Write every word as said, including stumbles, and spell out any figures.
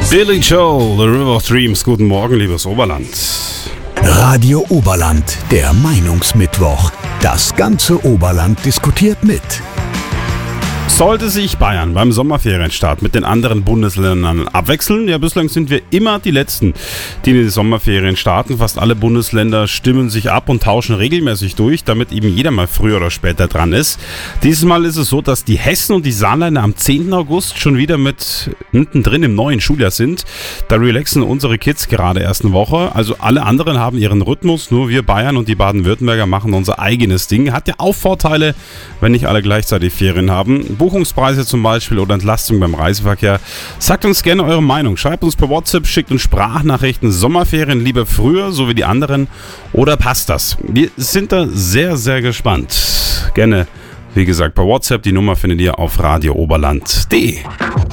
Billy Joel, The River of Dreams. Guten Morgen, liebes Oberland. Radio Oberland, der Meinungsmittwoch. Das ganze Oberland diskutiert mit. Sollte sich Bayern beim Sommerferienstart mit den anderen Bundesländern abwechseln? Ja, bislang sind wir immer die Letzten, die in die Sommerferien starten. Fast alle Bundesländer stimmen sich ab und tauschen regelmäßig durch, damit eben jeder mal früher oder später dran ist. Dieses Mal ist es so, dass die Hessen und die Saarländer am zehnten August schon wieder mit mittendrin im neuen Schuljahr sind. Da relaxen unsere Kids gerade erst eine Woche. Also alle anderen haben ihren Rhythmus, nur wir Bayern und die Baden-Württemberger machen unser eigenes Ding. Hat ja auch Vorteile, wenn nicht alle gleichzeitig Ferien haben. Buchungspreise zum Beispiel oder Entlastung beim Reiseverkehr. Sagt uns gerne eure Meinung. Schreibt uns per WhatsApp, schickt uns Sprachnachrichten. Sommerferien lieber früher, so wie die anderen, oder passt das? Wir sind da sehr, sehr gespannt. Gerne, wie gesagt, per WhatsApp. Die Nummer findet ihr auf radio oberland punkt de.